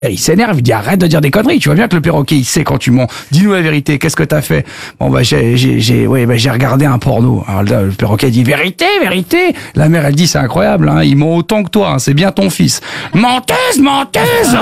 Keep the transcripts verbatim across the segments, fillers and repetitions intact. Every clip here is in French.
Et il s'énerve, il dit arrête de dire des conneries. Tu vois bien que le perroquet, il sait quand tu mens. Dis-nous la vérité. Qu'est-ce que t'as fait? Bon bah j'ai j'ai j'ai ouais bah j'ai regardé un porno. Alors le, le perroquet dit vérité, vérité. La mère elle dit c'est incroyable. Hein, il ment autant que toi. Hein, c'est bien ton fils. Menteuse, menteuse.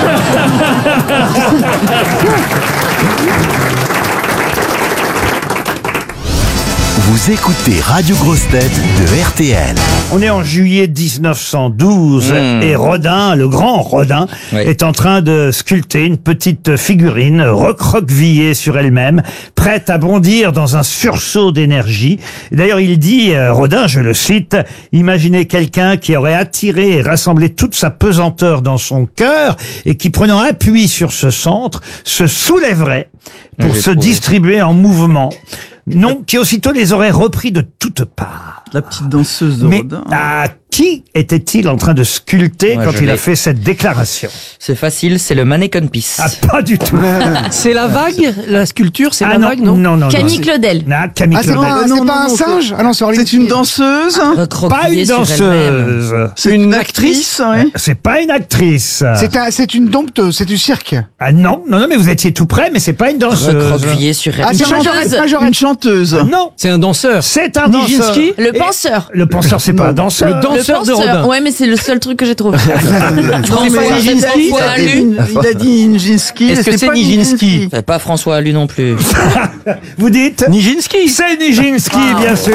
Vous écoutez Radio Grosse Tête de R T L. On est en juillet dix-neuf cent douze mmh. et Rodin, le grand Rodin, oui. est en train de sculpter une petite figurine recroquevillée sur elle-même, prête à bondir dans un sursaut d'énergie. D'ailleurs, il dit, euh, Rodin, je le cite, « Imaginez quelqu'un qui aurait attiré et rassemblé toute sa pesanteur dans son cœur et qui, prenant appui sur ce centre, se soulèverait pour se distribuer en mouvement. » Non, qui aussitôt les aurait repris de toutes parts. La petite danseuse de Mais Rodin. à qui était-il en train de sculpter ouais, quand il a fait cette déclaration? C'est facile, c'est le Mannequin Peace. Ah, pas du tout. C'est la vague, la sculpture, c'est ah, la non, vague, non? Non, non, Camille non, Claudel. Ah, Camille ah, c'est Claudel. pas, non, c'est non, pas non, un singe? Ah non, c'est C'est une danseuse. Pas une danseuse. C'est une actrice, oui. C'est pas une actrice. C'est un, c'est une dompteuse, c'est du cirque. Ah non, non, non, mais vous étiez tout près, mais c'est pas une danseuse. Recroquevillée sur elle. Ah, c'est Majorette, Majorette. Une chanteuse. Non. C'est un danseur. C'est un danseur. Nijinsky. Le penseur. Et le penseur, c'est pas un danseur. Le danseur de Rodin. Ouais, mais c'est le seul truc que j'ai trouvé. Non, mais Nijinsky. il a dit- il a dit Nijinsky. Est-ce que c'est pas Nijinsky? C'est pas François Allu non plus. Vous dites Nijinsky. C'est Nijinsky, bien sûr.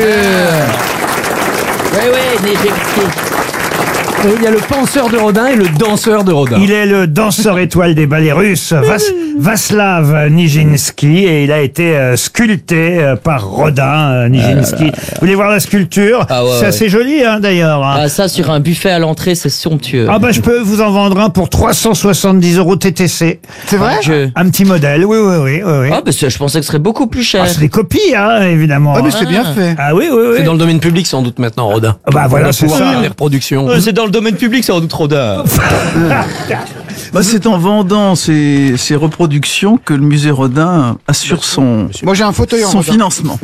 Oui, oui, Nijinsky. Et il y a le penseur de Rodin et le danseur de Rodin. Il est le danseur étoile des ballets russes, Vas Vaslav Nijinsky, et il a été euh, sculpté euh, par Rodin euh, Nijinsky. Vous voulez voir la sculpture? Ah ouais, c'est ouais. assez joli, hein, d'ailleurs. Hein. Ah, ça, sur un buffet à l'entrée, c'est somptueux. Ah bah je peux vous en vendre un pour trois cent soixante-dix euros T T C. C'est vrai? Je... Un petit modèle, oui, oui, oui, oui. oui. Ah, bah, c'est- je pensais que ce serait beaucoup plus cher. Ah, c'est des copies, hein, évidemment. Ah, mais c'est bien fait. Ah oui, oui, oui. C'est dans le domaine public sans doute maintenant, Rodin. Ah bah voilà, On va c'est pouvoir ça. faire les reproductions. C'est dans le domaine public, c'est en doute Rodin. Bah, c'est en vendant ces, ces reproductions que le musée Rodin assure son, Moi j'ai un fauteuil en son Rodin. financement.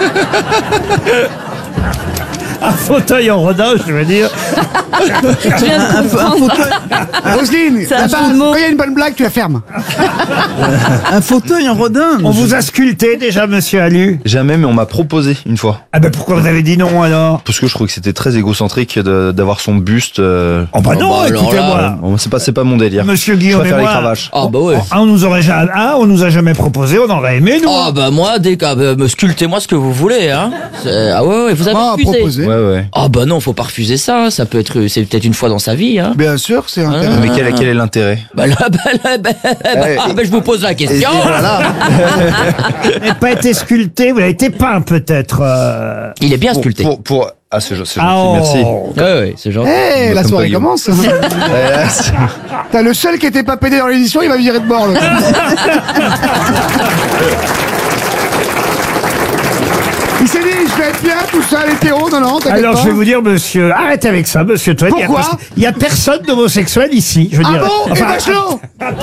Un fauteuil en Rodin, je veux dire. Je viens de comprendre. Roselyne, C'est un là-bas, jeu de mots. quand il y a une bonne blague, tu la fermes. Un fauteuil en Rodin. On vous a sculpté déjà, monsieur Allu? Jamais, mais on m'a proposé une fois. Ah ben pourquoi vous avez dit non alors? Parce que je trouvais que c'était très égocentrique de- d'avoir son buste. Euh... Oh bah non, bah alors écoutez-moi. là, Bon, c'est pas, c'est pas mon délire. Monsieur Je Guillaume et préfère les moi, cravaches. Ah, bah ouais. on, on nous aurait jamais, ah, on nous a jamais proposé, on aurait aimé nous. Ah, bah, moi, dès que, ah, bah, me sculptez-moi ce que vous voulez, hein. C'est- Ah, ouais, ouais, vous avez Moi, à refusé. proposer. Ouais, ouais. Ah, bah, non, faut pas refuser ça. Ça peut être, c'est peut-être une fois dans sa vie, hein. Bien sûr, c'est Hein intéressant. Mais quel, quel est l'intérêt? Bah, là, bah, là, bah, bah, ah, bah, je vous pose la question. Vous n'avez pas été sculpté, vous avez été peint peut-être. euh. Il est bien Pour, sculpté. pour, pour... Ah, c'est c'est Ah, gentil, merci. oh. Ouais, ouais, c'est gentil. Eh, la Comme soirée pas Guillaume. commence. Ouais, c'est- T'as le seul qui était pas pédé dans l'édition, il va virer de bord. Là. Il s'est dit, je vais être bien tout seul, hétéro, non, non, t'inquiète Alors pas. je vais vous dire, monsieur, arrêtez avec ça, monsieur Toine. Il y a- Pourquoi Il y a personne d'homosexuel ici. Je veux Ah dire. bon? Et Enfin, Bachelot?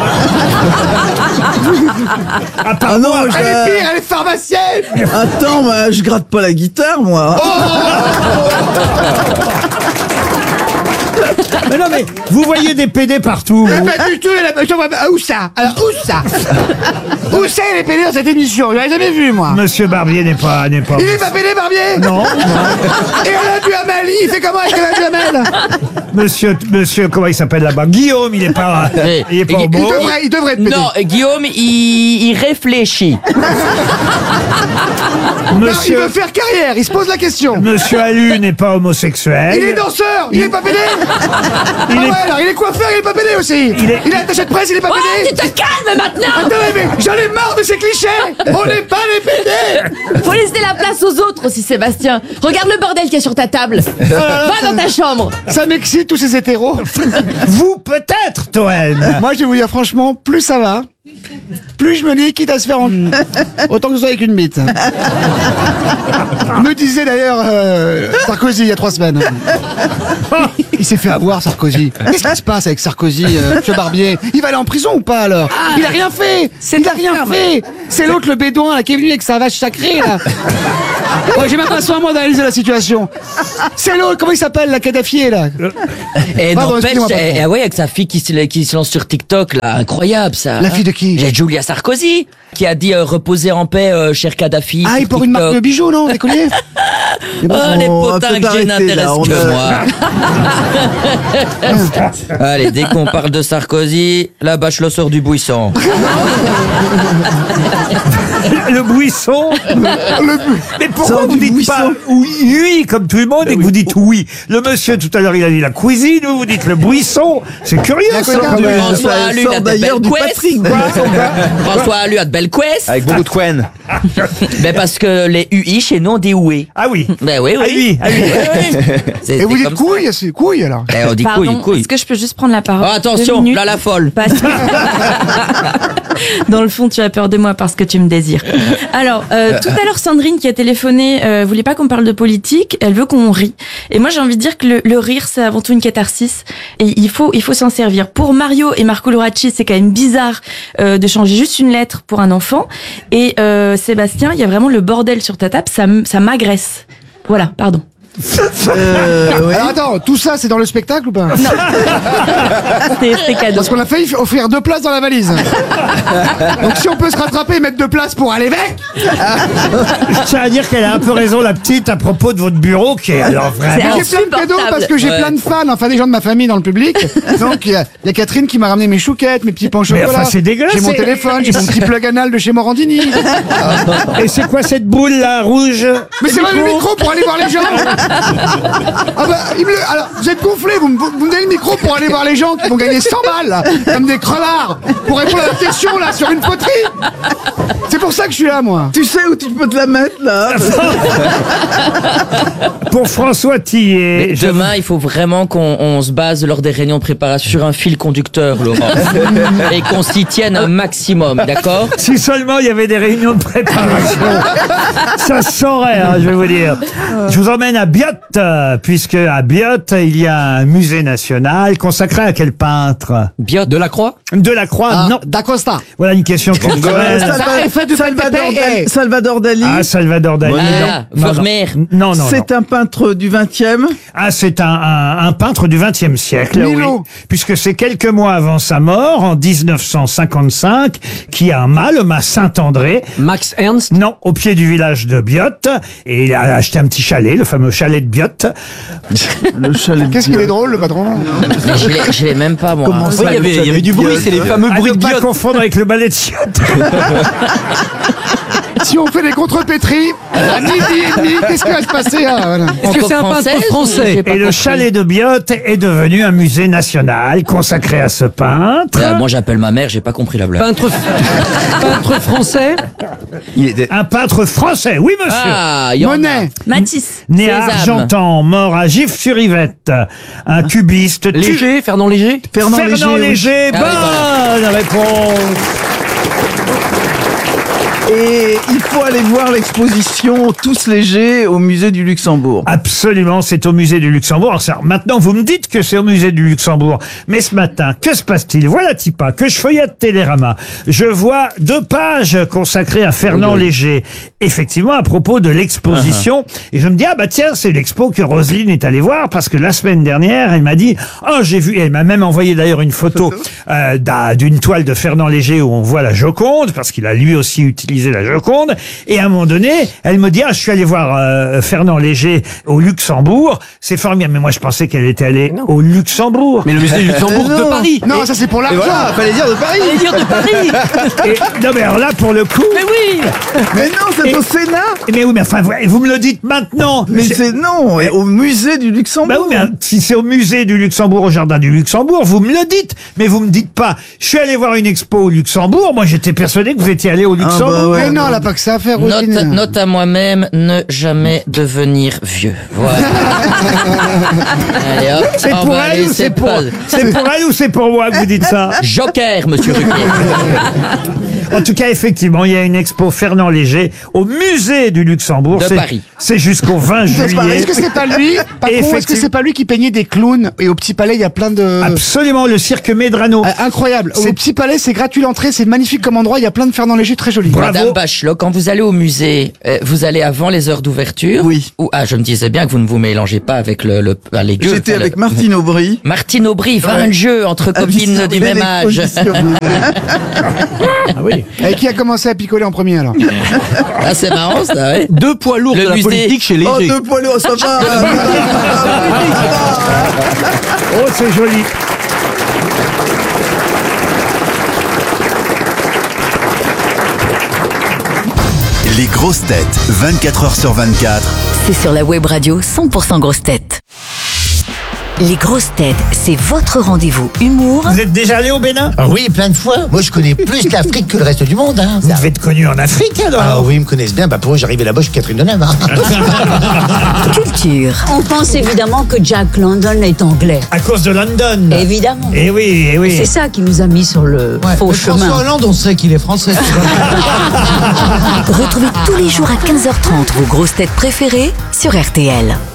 à part Ah non, moi, je- Elle est pire, elle est pharmacienne. Attends, bah, je gratte pas la guitare, moi. Mais non, mais vous voyez des P D partout. Eh ben, du tout, elle a- je vois- ah, où ça? Alors, où ça? Où c'est les pédés dans cette émission? Je l'avais jamais vu, moi. Monsieur Barbier n'est pas, n'est pas. Il est pas pédé, Barbier? Non. Et Alain Duhamel, il fait comment avec Alain Duhamel? Monsieur, monsieur, comment il s'appelle là-bas? Guillaume, il est pas, Eh, il est pas il- homo. Il devrait, il devrait être pédé. Non, Guillaume, il, il réfléchit. Non, il Monsieur, veut faire carrière, il se pose la question. monsieur Allu n'est pas homosexuel. Il est danseur, il est pas pédé. Il Ah est- ouais, alors il est coiffeur, il est pas pédé aussi. Il est- Il est attaché de presse, il est pas Oh, pédé. tu te calmes maintenant. Attendez, mais j'en ai marre de ces clichés. On n'est pas les pédés. Faut laisser la place aux autres aussi, Sébastien. Regarde le bordel qu'il y a sur ta table. Va dans ta chambre. Ça m'excite tous ces hétéros. Vous peut-être, Toen. Moi, je vais vous dire franchement, plus ça va, plus je me dis quitte à se faire en... autant que ce soit avec une bite. Me disait d'ailleurs euh, Sarkozy il y a trois semaines. Il s'est fait avoir, Sarkozy. Qu'est-ce qui se passe avec Sarkozy, euh, monsieur Barbier? Il va aller en prison ou pas alors? Il a rien fait. Il a rien fait. C'est l'autre, le bédouin, là, qui est venu avec sa vache sacrée là. Ouais, j'ai même pas soin, moi, d'analyser la situation. C'est l'autre, comment il s'appelle, la Kadhafi, là? Et Pardon, n'empêche, excusez-moi, eh, pardon. eh ouais, avec sa fille qui se, qui se lance sur TikTok, là, incroyable ça. La fille de qui? J'ai Julia Sarkozy, qui a dit euh, reposer en paix, euh, cher Kadhafi. Ah, sur il porte une marque de TikTok. bijoux, non? Des colliers? Oh, les on va potins peut-être que j'ai arrêter, n'intéressent là, on que a- moi. Allez, dès qu'on parle de Sarkozy, la Bachelot sort du buisson. Le buisson. Mais pourquoi Sort vous du dites buisson. pas oui, oui comme tout le monde et que vous dites oui? Le monsieur tout à l'heure il a dit la cuisine, vous vous dites le buisson. C'est curieux La ça. coca, ouais. François ça Allu sort a de d'ailleurs belles du couesses. Patrick. François Allu a de belles couesses. Avec beaucoup de quen. Ben parce que les U I chez nous on dit oué. Ah oui. Ben oui, Ah oui. oui, ah oui. C'est- Et vous c'est dites comme ça. couille, c'est couille, alors. Eh, on dit Pardon, couille, couille. est-ce que je peux juste prendre la parole Oh, attention, Deux minutes là la folle. Parce que- Dans le fond, tu as peur de moi parce que tu me désires. Alors, euh, tout à l'heure, Sandrine qui a téléphoné euh, voulait pas qu'on parle de politique. Elle veut qu'on rie. Et moi, j'ai envie de dire que le, le rire, c'est avant tout une catharsis. Et il faut, il faut s'en servir. Pour Mario et Marco Loracci, c'est quand même bizarre euh, de changer juste une lettre pour un enfant. Et euh, Sébastien, il y a vraiment le bordel sur ta table. Ça, m- ça m'agresse. Voilà, pardon. Euh, ouais. Alors attends, tout ça, c'est dans le spectacle ou pas? C'est c'est cadeau. Parce qu'on a failli offrir deux places dans la valise. Donc si on peut se rattraper et mettre deux places pour aller avec. Je tiens à dire qu'elle a un peu raison la petite à propos de votre bureau qui est alors C'est vraiment. J'ai plein de cadeaux insupportable. parce que j'ai Ouais. plein de fans, enfin des gens de ma famille dans le public. Donc il y, a il y a Catherine qui m'a ramené mes chouquettes, mes petits pains au Mais chocolat. enfin, c'est dégueulasse, J'ai mon c'est- téléphone, j'ai mon petit plug anal de chez Morandini. Et c'est quoi cette boule là rouge? Mais c'est pas le micro pour aller voir les gens. Ah bah, il me le- alors, vous êtes gonflés, vous me, vous me donnez le micro pour aller voir les gens qui vont gagner cent balles, là, comme des crevards, pour répondre à la question, là, sur une poterie. C'est pour ça que je suis là, moi. Tu sais où tu peux te la mettre, là? Pour François Tillet. Mais je- demain, il faut vraiment qu'on on se base lors des réunions de préparation sur un fil conducteur, Laurent. Et qu'on s'y tienne un maximum, d'accord? Si seulement il y avait des réunions de préparation. Ça se saurait, hein, je vais vous dire. Je vous emmène à Biot, euh, puisque à Biot, il y a un musée national consacré à quel peintre? Biot. De la Croix? De la Croix, non. D'Acosta. Voilà une question culturelle. Salva- Salvador, Dal- Salvador Dali. Ah, Salvador Dali. Ah, non. Non, non. Vermeer. Non, non, non. C'est un peintre du vingtième. Ah, c'est un, un, un peintre du vingtième siècle, Milo. oui. Puisque c'est quelques mois avant sa mort, en dix-neuf cent cinquante-cinq, qui a un mât, le mât Saint-André. Max Ernst. Non, au pied du village de Biot. Et il a acheté un petit chalet, le fameux chalet de Biot. Le chalet de Qu'est-ce qu'il Biot. est drôle, le patron. Mais je l'ai- je l'ai même pas, moi. Comment ça, Oui, il y avait, il y avait du bruit, c'est les fameux À bruits ne de pas biote. confondre avec le balai de chiottes. Si on fait des contrepétries, à midi et demi, qu'est-ce qui va se passer, là, voilà. Est-ce que c'est un peintre Franco-française, français? j'ai pas Et le compris. chalet de Biot est devenu un musée national consacré à ce peintre. Euh, moi, j'appelle ma mère, j'ai pas compris la blague. Peintre, peintre français. Il était... Un peintre français, oui monsieur. Ah, il y en a. Monet. Matisse. Né à Sésame. Argentan, mort à Gif-sur-Yvette. Un cubiste. tu- Léger, Fernand Léger. Fernand Fernand Léger. Léger, Ah oui, bonne réponse. Et il faut aller voir l'exposition Tous légers au musée du Luxembourg. Absolument, c'est au musée du Luxembourg. Alors, ça, maintenant, vous me dites que c'est au musée du Luxembourg. Mais ce matin, que se passe-t-il? Voilà, Tipa, que je feuillette Télérama. Je vois deux pages consacrées à Fernand Léger. Effectivement, à propos de l'exposition. Et je me dis, ah bah tiens, c'est l'expo que Roselyne est allée voir parce que la semaine dernière, elle m'a dit, oh, j'ai vu, elle m'a même envoyé d'ailleurs une photo euh, d'un- d'une toile de Fernand Léger où on voit la Joconde parce qu'il a lui aussi utilisé la Joconde. Et à un moment donné, elle me dit, ah, je suis allé voir euh, Fernand Léger au Luxembourg. C'est formidable. Mais moi, je pensais qu'elle était allée au Luxembourg. Mais le musée du Luxembourg de Paris. Non, ça c'est pour Et l'argent. voilà, fallait dire de Paris. Allez dire de Paris. Et, non, mais alors là, pour le coup. Mais oui. Mais non, c'est Et- au Sénat. Mais oui, mais enfin, vous, vous me le dites maintenant. Mais c'est non, et au musée du Bah Luxembourg. oui, mais si c'est au musée du Luxembourg, au jardin du Luxembourg, vous me le dites. Mais vous me dites pas, je suis allé voir une expo au Luxembourg. Moi, j'étais persuadé que vous étiez allé au Luxembourg. bah ouais. Mais non, elle a pas que ça à faire, Note, Roselyne. note à moi-même, ne jamais devenir vieux. Voilà. Allez hop, C'est on pour va elle ou laisser c'est pour, pause. c'est pour elle ou c'est pour moi que vous dites ça? Joker, monsieur Ruquier. En tout cas, effectivement, il y a une expo Fernand Léger au musée du Luxembourg. De C'est- Paris. C'est jusqu'au vingt C'est pas- juillet. Est-ce que c'est pas lui, patron, est-ce que Effectivement. c'est pas lui qui peignait des clowns? Et au Petit Palais, il y a plein de... Absolument, le cirque Médrano. Ah, incroyable. Au C'est- Petit Palais, c'est gratuit l'entrée, c'est magnifique comme endroit, il y a plein de Fernand Léger très jolis. Bravo. Madame Bachelot, quand vous allez au musée, euh, vous allez avant les heures d'ouverture? Oui. Ou, ah, je me disais bien que vous ne vous mélangez pas avec le, le ah, les gueux. J'étais enfin, avec le- Martine Aubry. Martine Aubry, enfin, Ouais. un jeu entre copines Ah, du même âge. Ah oui. Et qui a commencé à picoler en premier alors? Ah, c'est marrant, ça, ouais. Deux poids lourds Le de la musée. politique chez Oh, Léger. deux poids lourds, ça va. Oh, c'est joli. Les grosses têtes, vingt-quatre heures sur vingt-quatre. C'est sur la web radio cent pour cent grosses têtes. Les grosses têtes, c'est votre rendez-vous humour. Vous êtes déjà allé au Bénin? Ah oui, plein de fois. Moi, je connais plus l'Afrique que le reste du monde. Hein. Vous devez être connu en Afrique alors? Ah oui, ils me connaissent bien. Bah, pour eux, j'arrivais là-bas, je suis Catherine Deneuve. Hein. Culture. On pense évidemment que Jack London est anglais. À cause de London. Évidemment. Eh oui, eh oui. C'est ça qui nous a mis sur le faux Mais chemin. François Hollande, on sait qu'il est français. Retrouvez tous les jours à quinze heures trente vos grosses têtes préférées sur R T L.